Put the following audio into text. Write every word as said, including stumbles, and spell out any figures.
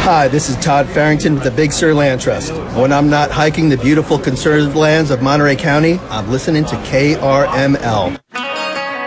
Hi, this is Todd Farrington with the Big Sur Land Trust. When I'm not hiking the beautiful conserved lands of Monterey County, I'm listening to K R M L.